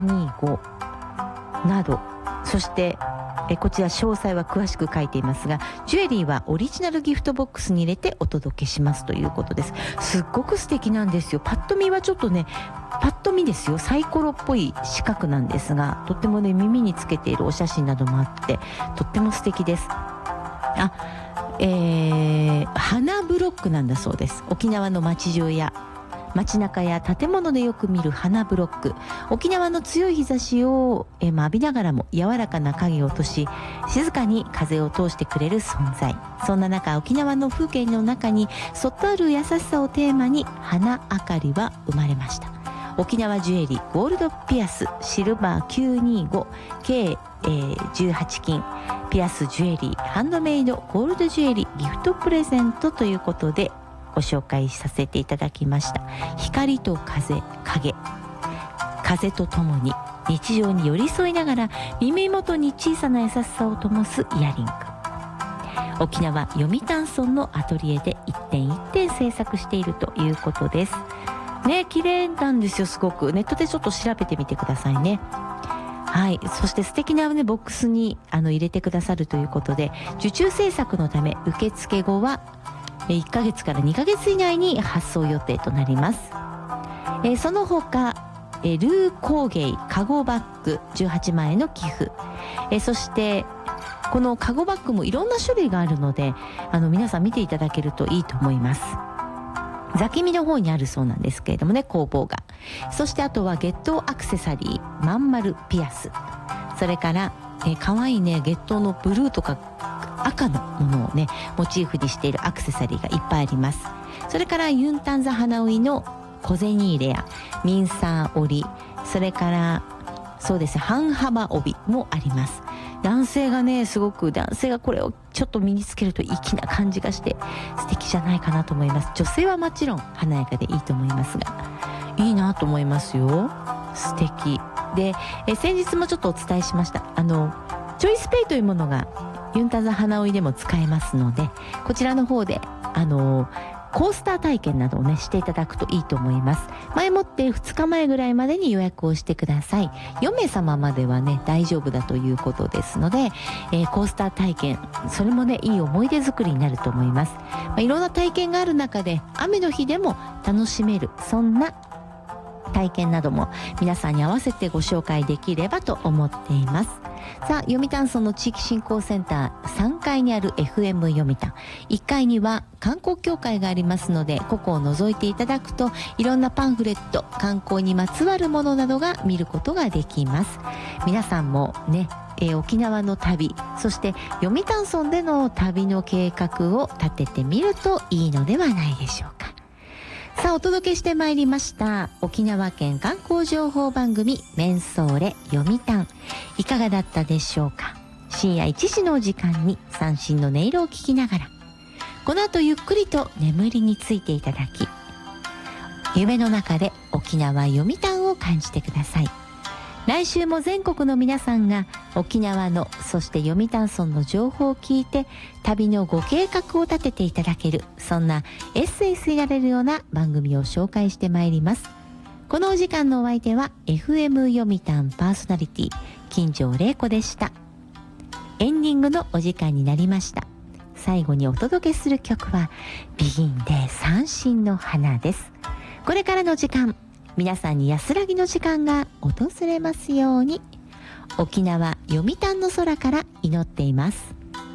25など、そしてこちら詳細は詳しく書いていますが、ジュエリーはオリジナルギフトボックスに入れてお届けしますということです。すっごく素敵なんですよ。パッと見はちょっとね、パッと見ですよ、サイコロっぽい四角なんですが、とってもね、耳につけているお写真などもあってとっても素敵です。花ブロックなんだそうです。沖縄の街中や建物でよく見る花ブロック。沖縄の強い日差しを浴びながらも柔らかな影を落とし、静かに風を通してくれる存在。そんな中、沖縄の風景の中にそっとある優しさをテーマに花あかりは生まれました。沖縄ジュエリーゴールドピアスシルバー925計18金ピアスジュエリーハンドメイドゴールドジュエリーギフトプレゼントということでご紹介させていただきました。光と風とともに日常に寄り添いながら耳元に小さな優しさを灯すイヤリング。沖縄読谷村のアトリエで一点一点制作しているということですね。綺麗なんですよ。すごくネットでちょっと調べてみてくださいね。はい、そして素敵なねボックスに入れてくださるということで、受注制作のため受付後は1ヶ月から2ヶ月以内に発送予定となります。その他ルー工芸カゴバッグ18万円の寄付、そしてこのカゴバッグもいろんな種類があるので皆さん見ていただけるといいと思います。座気味の方にあるそうなんですけれどもね、工房が。そしてあとは月桃アクセサリーまん丸ピアス、それからかわいいね月桃のブルーとか赤のものをねモチーフにしているアクセサリーがいっぱいあります。それからユンタンザ花織の小銭入れやミンサー織り、それからそうですね半幅帯もあります。男性がこれをちょっと身につけると粋な感じがして素敵じゃないかなと思います。女性はもちろん華やかでいいと思いますが、いいなと思いますよ。素敵で、先日もちょっとお伝えしましたチョイスペイというものがユンタザ花織でも使えますので、こちらの方でコースター体験などをねしていただくといいと思います。前もって2日前ぐらいまでに予約をしてください。4名様まではね大丈夫だということですので、コースター体験、それもねいい思い出作りになると思います。いろんな体験がある中で雨の日でも楽しめる、そんな体験なども皆さんに合わせてご紹介できればと思っています。さあ、読谷村の地域振興センター3階にある FM 読谷、1階には観光協会がありますので、ここを覗いていただくといろんなパンフレット、観光にまつわるものなどが見ることができます。皆さんもね、沖縄の旅、そして読谷村での旅の計画を立ててみるといいのではないでしょうか。さあ、お届けしてまいりました沖縄県観光情報番組メンソーレ読谷、いかがだったでしょうか。深夜1時の時間に三振の音色を聞きながら、この後ゆっくりと眠りについていただき、夢の中で沖縄読谷を感じてください。来週も全国の皆さんが沖縄の、そして読谷村の情報を聞いて旅のご計画を立てていただける、そんなエッセンスになれるような番組を紹介してまいります。このお時間のお相手は FM 読谷パーソナリティ金城玲子でした。エンディングのお時間になりました。最後にお届けする曲はビギンで三振の花です。これからの時間、皆さんに安らぎの時間が訪れますように。沖縄読谷の空から祈っています。